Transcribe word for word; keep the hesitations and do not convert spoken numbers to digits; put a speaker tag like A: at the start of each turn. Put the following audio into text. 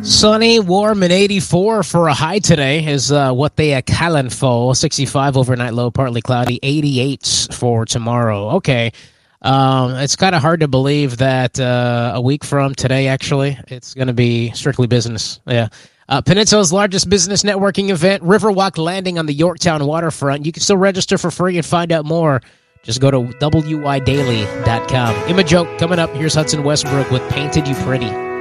A: Sunny, warm, and eighty-four for a high today is uh, what they are calling for. sixty-five overnight low, partly cloudy. eighty-eight for tomorrow. Okay. Um, it's kind of hard to believe that uh, a week from today, actually, it's going to be strictly business. Yeah. Uh, Peninsula's largest business networking event, Riverwalk Landing on the Yorktown waterfront. You can still register for free and find out more. Just go to W Y daily dot com. Image Joke coming up. Here's Hudson Westbrook with Painted You Pretty.